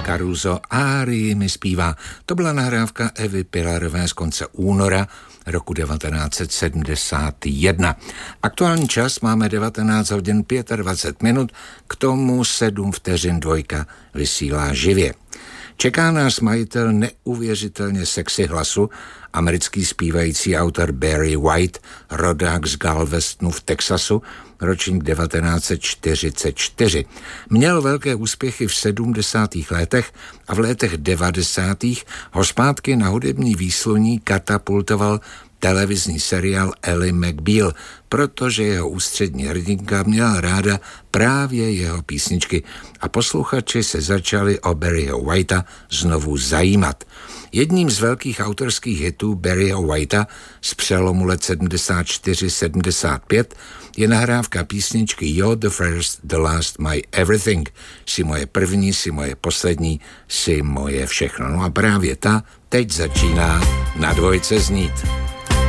Caruso Árii mi zpívá. To byla nahrávka Evy Pilarové z konce února roku 1971. Aktuální čas máme 19 hodin 25 minut, k tomu 7 vteřin Dvojka vysílá živě. Čeká nás majitel neuvěřitelně sexy hlasu, americký zpívající autor Barry White, rodák z Galvestonu v Texasu, ročník 1944. Měl velké úspěchy v 70. letech a v letech 90. ho zpátky na hudební výsluní katapultoval televizní seriál Ally McBeal, protože jeho ústřední hrdinka měla ráda právě jeho písničky a posluchači se začali o Barryho Whitea znovu zajímat. Jedním z velkých autorských hitů Barryho Whitea z přelomu let 74-75 je nahrávka písničky You're the first, the last, my everything. Jsi moje první, jsi moje poslední, jsi moje všechno. No a právě ta teď začíná na Dvojce znít.